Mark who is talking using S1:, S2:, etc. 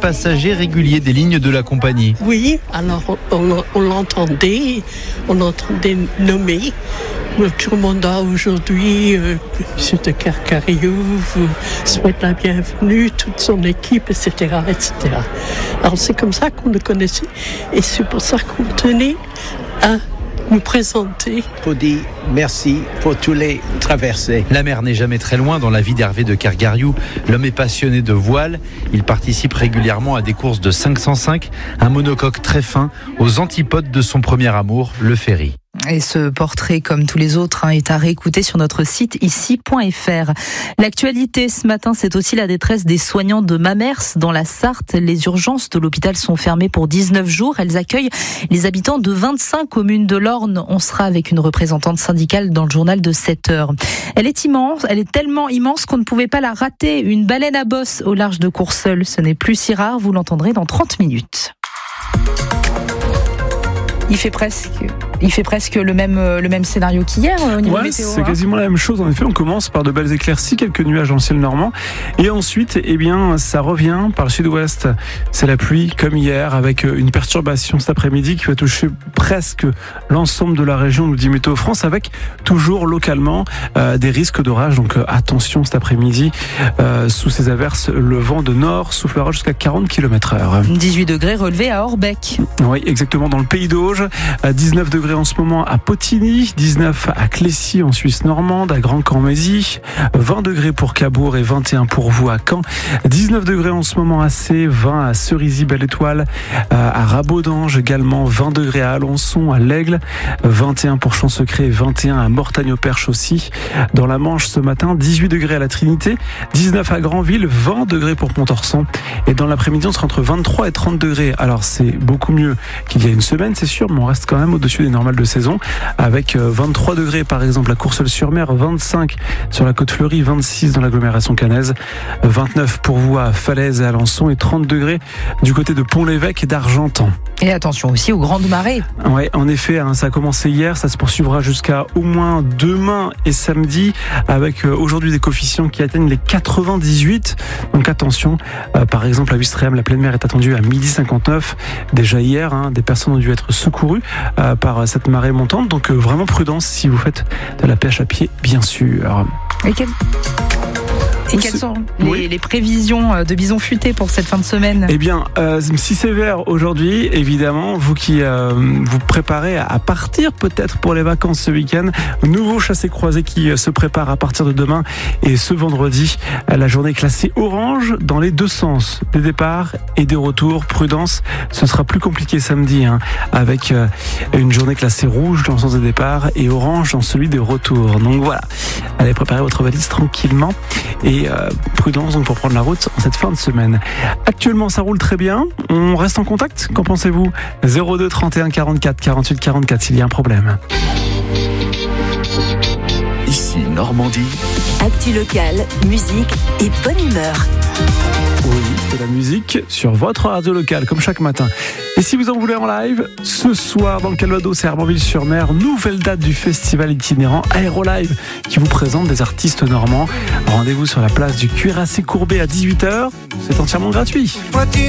S1: passager régulier des lignes de la compagnie.
S2: Oui, alors on l'entendait nommer. Tout le monde a aujourd'hui, M. de Carcariou vous souhaite la bienvenue, toute son équipe, etc., etc. Alors c'est comme ça qu'on le connaissait et c'est pour ça qu'on tenait à nous présenter.
S3: Pour dire merci pour tous les traversées.
S1: La mer n'est jamais très loin dans la vie d'Hervé de Cargariou. L'homme est passionné de voile. Il participe régulièrement à des courses de 505, un monocoque très fin, aux antipodes de son premier amour, le ferry.
S4: Et ce portrait, comme tous les autres, est à réécouter sur notre site ici.fr. L'actualité ce matin, c'est aussi la détresse des soignants de Mamers dans la Sarthe. Les urgences de l'hôpital sont fermées pour 19 jours. Elles accueillent les habitants de 25 communes de l'Orne. On sera avec une représentante syndicale dans le journal de 7h. Elle est immense, elle est tellement immense qu'on ne pouvait pas la rater. Une baleine à bosse au large de Courseulles. Ce n'est plus si rare, vous l'entendrez dans 30 minutes. Il fait presque le même scénario qu'hier au niveau météo.
S5: C'est quasiment la même chose. En effet, on commence par de belles éclaircies, quelques nuages dans le ciel normand. Et ensuite, ça revient par le sud-ouest. C'est la pluie, comme hier, avec une perturbation cet après-midi qui va toucher presque l'ensemble de la région, nous dit Météo France, avec toujours localement des risques d'orage. Donc attention cet après-midi. Sous ces averses, le vent de nord soufflera jusqu'à 40 km/h.
S4: 18 degrés relevés à Orbec.
S5: Oui, exactement, dans le pays d'Auge. 19 degrés en ce moment à Potigny, 19 à Clécy en Suisse normande, à Grand-Cormézy, 20 degrés pour Cabourg et 21 pour vous à Caen, 19 degrés en ce moment à Sées, 20 à Cerisy-Belle-Étoile, à Rabaudange également, 20 degrés à Alençon, à l'Aigle, 21 pour Champ-Secret et 21 à Mortagne-au-Perche aussi. Dans la Manche ce matin, 18 degrés à la Trinité, 19 à Granville, 20 degrés pour Pontorson et dans l'après-midi on sera entre 23 et 30 degrés. Alors c'est beaucoup mieux qu'il y a une semaine, c'est sûr, mais on reste quand même au-dessus des normales de saison avec 23 degrés par exemple à Courseulles-sur-Mer, 25 sur la côte fleurie, 26 dans l'agglomération caennaise, 29 pour vous à Falaise et Alençon et 30 degrés du côté de Pont-l'Évêque et d'Argentan.
S4: Et attention aussi aux grandes marées.
S5: Oui, en effet, ça a commencé hier, ça se poursuivra jusqu'à au moins demain et samedi avec aujourd'hui des coefficients qui atteignent les 98. Donc attention, par exemple à Ouistreham, la pleine mer est attendue à 12h59. Déjà hier, des personnes ont dû être secourues par cette marée montante. Donc vraiment prudence si vous faites de la pêche à pied, bien sûr.
S4: Et quelles sont les prévisions de bison futé pour cette fin de semaine ?
S5: Eh bien, si sévère aujourd'hui, évidemment, vous qui vous préparez à partir peut-être pour les vacances ce week-end, nouveau chassé-croisé qui se prépare à partir de demain et ce vendredi, la journée classée orange dans les deux sens, des départs et des retours. Prudence, ce sera plus compliqué samedi, avec une journée classée rouge dans le sens des départs et orange dans celui des retours. Donc voilà, allez préparer votre valise tranquillement et prudence donc pour prendre la route en cette fin de semaine. Actuellement ça roule très bien, on reste en contact, qu'en pensez-vous ? 02 31 44 48 44 s'il y a un problème.
S6: Ici Normandie.
S7: Actu locale, musique et bonne humeur.
S5: Oui, de la musique sur votre radio locale, comme chaque matin. Et si vous en voulez en live, ce soir dans le Calvados et Hermanville-sur-Mer, nouvelle date du festival itinérant Aérolive qui vous présente des artistes normands. Rendez-vous sur la place du Cuirassé Courbet à 18h, c'est entièrement gratuit.